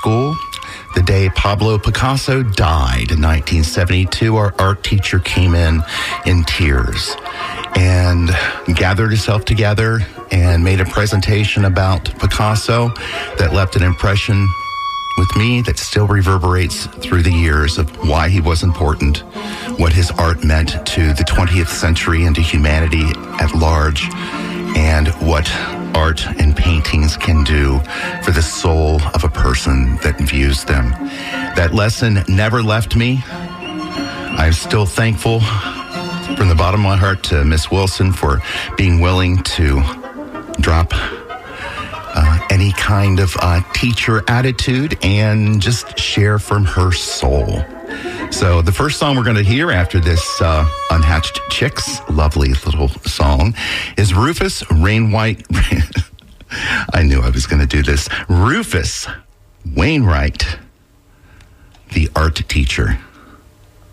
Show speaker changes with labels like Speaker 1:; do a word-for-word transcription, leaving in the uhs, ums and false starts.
Speaker 1: school. The day Pablo Picasso died in nineteen seventy-two, our art teacher came in in tears and gathered herself together and made a presentation about Picasso that left an impression with me that still reverberates through the years of why he was important, what his art meant to the twentieth century and to humanity at large, and what art and paintings can do for the soul of a person that views them. That lesson never left me. I'm still thankful from the bottom of my heart to Miss Wilson for being willing to drop uh, any kind of uh, teacher attitude and just share from her soul. So the first song we're going to hear after this uh, Unhatched Chicks, lovely little song, is Rufus Wainwright. I knew I was going to do this. Rufus Wainwright, the art teacher.